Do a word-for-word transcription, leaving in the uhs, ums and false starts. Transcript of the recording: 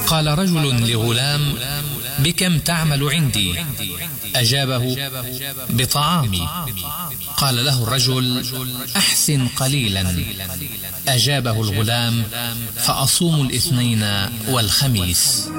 قال رجل لغلام: بكم تعمل عندي؟ أجابه: بطعامي. قال له الرجل: أحسن قليلا. أجابه الغلام: فأصوم الاثنين والخميس.